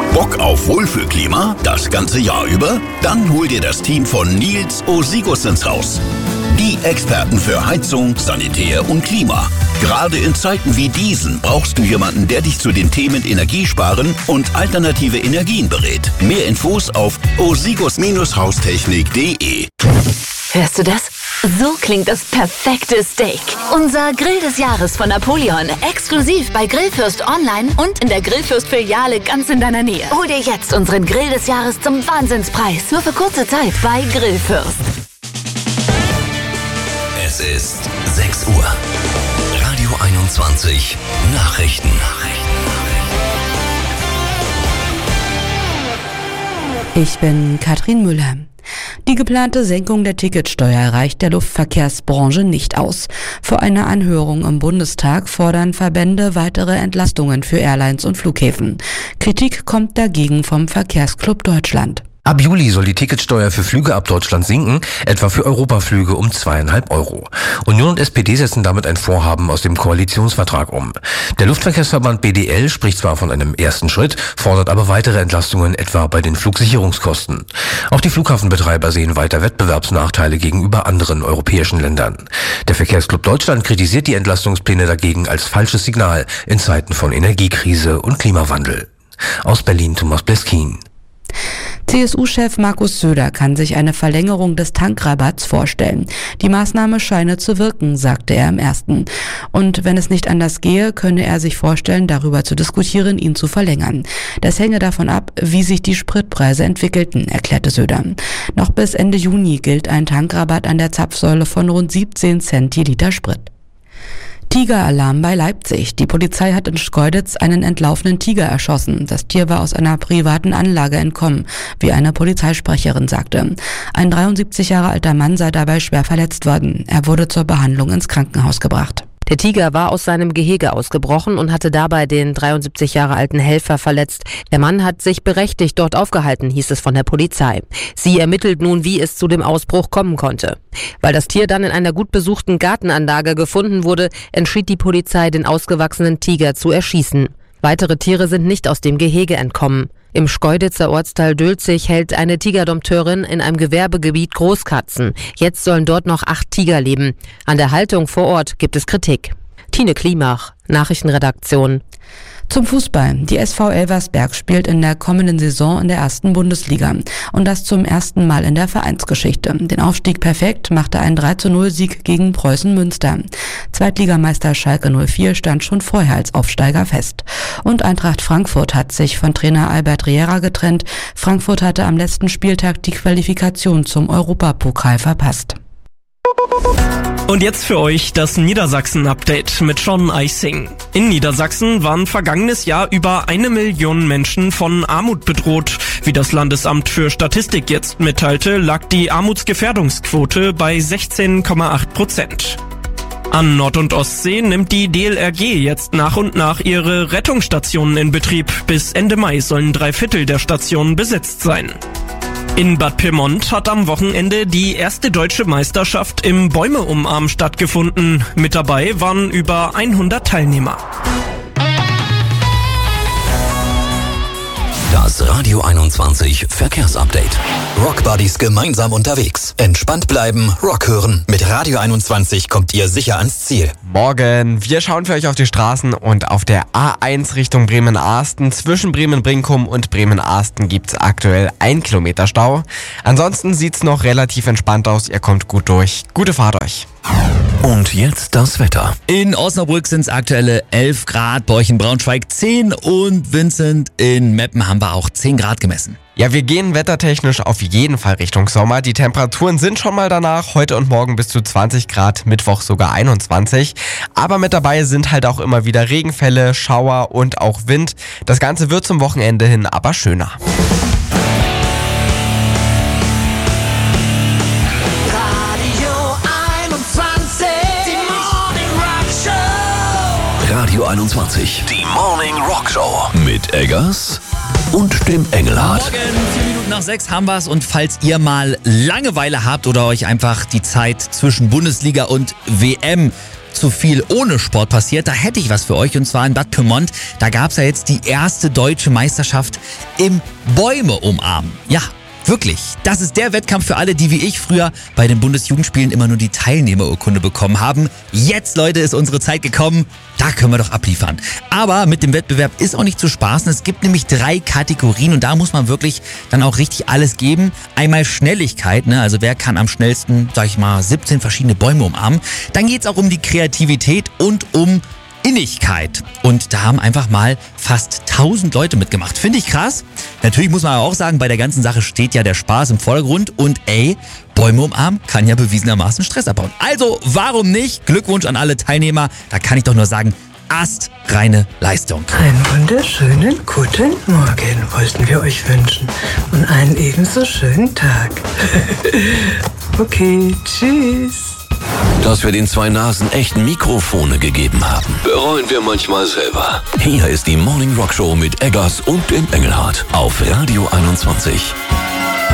Bock auf Wohlfühlklima das ganze Jahr über? Dann hol dir das Team von Nils Osigus ins Haus. Die Experten für Heizung, Sanitär und Klima. Gerade in Zeiten wie diesen brauchst du jemanden, der dich zu den Themen Energiesparen und alternative Energien berät. Mehr Infos auf osigus-haustechnik.de. Hörst du das? So klingt das perfekte Steak. Unser Grill des Jahres von Napoleon. Exklusiv bei Grillfürst online und in der Grillfürst-Filiale ganz in deiner Nähe. Hol dir jetzt unseren Grill des Jahres zum Wahnsinnspreis. Nur für kurze Zeit bei Grillfürst. Es ist 6 Uhr. Radio 21 Nachrichten. Ich bin Katrin Müller. Die geplante Senkung der Ticketsteuer reicht der Luftverkehrsbranche nicht aus. Vor einer Anhörung im Bundestag fordern Verbände weitere Entlastungen für Airlines und Flughäfen. Kritik kommt dagegen vom Verkehrsclub Deutschland. Ab Juli soll die Ticketsteuer für Flüge ab Deutschland sinken, etwa für Europaflüge um 2,5 Euro. Union und SPD setzen damit ein Vorhaben aus dem Koalitionsvertrag um. Der Luftverkehrsverband BDL spricht zwar von einem ersten Schritt, fordert aber weitere Entlastungen, etwa bei den Flugsicherungskosten. Auch die Flughafenbetreiber sehen weiter Wettbewerbsnachteile gegenüber anderen europäischen Ländern. Der Verkehrsclub Deutschland kritisiert die Entlastungspläne dagegen als falsches Signal in Zeiten von Energiekrise und Klimawandel. Aus Berlin Thomas Bleskin. CSU-Chef Markus Söder kann sich eine Verlängerung des Tankrabatts vorstellen. Die Maßnahme scheine zu wirken, sagte er im Ersten. Und wenn es nicht anders gehe, könne er sich vorstellen, darüber zu diskutieren, ihn zu verlängern. Das hänge davon ab, wie sich die Spritpreise entwickelten, erklärte Söder. Noch bis Ende Juni gilt ein Tankrabatt an der Zapfsäule von rund 17 Cent je Liter Sprit. Tigeralarm bei Leipzig. Die Polizei hat in Schkeuditz einen entlaufenen Tiger erschossen. Das Tier war aus einer privaten Anlage entkommen, wie eine Polizeisprecherin sagte. Ein 73 Jahre alter Mann sei dabei schwer verletzt worden. Er wurde zur Behandlung ins Krankenhaus gebracht. Der Tiger war aus seinem Gehege ausgebrochen und hatte dabei den 73 Jahre alten Helfer verletzt. Der Mann hat sich berechtigt dort aufgehalten, hieß es von der Polizei. Sie ermittelt nun, wie es zu dem Ausbruch kommen konnte. Weil das Tier dann in einer gut besuchten Gartenanlage gefunden wurde, entschied die Polizei, den ausgewachsenen Tiger zu erschießen. Weitere Tiere sind nicht aus dem Gehege entkommen. Im Schkeuditzer Ortsteil Dülzig hält eine Tigerdompteurin in einem Gewerbegebiet Großkatzen. Jetzt sollen dort noch 8 Tiger leben. An der Haltung vor Ort gibt es Kritik. Tine Klimach, Nachrichtenredaktion. Zum Fußball. Die SV Elversberg spielt in der kommenden Saison in der 1. Bundesliga. Und das zum ersten Mal in der Vereinsgeschichte. Den Aufstieg perfekt machte ein 3:0-Sieg gegen Preußen Münster. Zweitligameister Schalke 04 stand schon vorher als Aufsteiger fest. Und Eintracht Frankfurt hat sich von Trainer Albert Riera getrennt. Frankfurt hatte am letzten Spieltag die Qualifikation zum Europapokal verpasst. Und jetzt für euch das Niedersachsen-Update mit Sean Eising. In Niedersachsen waren vergangenes Jahr über 1 Million Menschen von Armut bedroht. Wie das Landesamt für Statistik jetzt mitteilte, lag die Armutsgefährdungsquote bei 16,8%. An Nord- und Ostsee nimmt die DLRG jetzt nach und nach ihre Rettungsstationen in Betrieb. Bis Ende Mai sollen 3/4 der Stationen besetzt sein. In Bad Pyrmont hat am Wochenende die erste deutsche Meisterschaft im Bäume-Umarmen stattgefunden. Mit dabei waren über 100 Teilnehmer. Das Radio 21 Verkehrsupdate. Rockbuddies gemeinsam unterwegs. Entspannt bleiben, Rock hören. Mit Radio 21 kommt ihr sicher ans Ziel. Morgen. Wir schauen für euch auf die Straßen und auf der A1 Richtung Bremen-Ahsten. Zwischen Bremen-Brinkum und Bremen-Ahsten gibt's aktuell 1 Kilometer Stau. Ansonsten sieht's noch relativ entspannt aus. Ihr kommt gut durch. Gute Fahrt euch. Und jetzt das Wetter. In Osnabrück sind es aktuelle 11 Grad, bei euch in Braunschweig 10 und Vincent in Meppen haben wir auch 10 Grad gemessen. Ja, wir gehen wettertechnisch auf jeden Fall Richtung Sommer. Die Temperaturen sind schon mal danach. Heute und morgen bis zu 20 Grad, Mittwoch sogar 21. Aber mit dabei sind halt auch immer wieder Regenfälle, Schauer und auch Wind. Das Ganze wird zum Wochenende hin aber schöner. Radio 21, die Morning Rock Show mit Eggers und dem Engelhardt. Morgen, 4 Minuten nach 6 haben wir's und falls ihr mal Langeweile habt oder euch einfach die Zeit zwischen Bundesliga und WM zu viel ohne Sport passiert, da hätte ich was für euch. Und zwar in Bad Pyrmont. Da gab es ja jetzt die erste deutsche Meisterschaft im Bäume umarmen. Ja, wirklich. Das ist der Wettkampf für alle, die wie ich früher bei den Bundesjugendspielen immer nur die Teilnehmerurkunde bekommen haben. Jetzt, Leute, ist unsere Zeit gekommen. Da können wir doch abliefern. Aber mit dem Wettbewerb ist auch nicht zu spaßen. Es gibt nämlich 3 Kategorien und da muss man wirklich dann auch richtig alles geben. Einmal Schnelligkeit, ne? Also wer kann am schnellsten, 17 verschiedene Bäume umarmen. Dann geht es auch um die Kreativität und um Innigkeit. Und da haben einfach mal fast 1000 Leute mitgemacht. Finde ich krass. Natürlich muss man aber auch sagen, bei der ganzen Sache steht ja der Spaß im Vordergrund. Und Bäume umarmen kann ja bewiesenermaßen Stress abbauen. Also warum nicht? Glückwunsch an alle Teilnehmer. Da kann ich doch nur sagen, astreine Leistung. Einen wunderschönen guten Morgen wollten wir euch wünschen. Und einen ebenso schönen Tag. Okay, tschüss. Dass wir den 2 Nasen echten Mikrofone gegeben haben, bereuen wir manchmal selber. Hier ist die Morning Rock Show mit Eggers und dem Engelhardt auf Radio 21.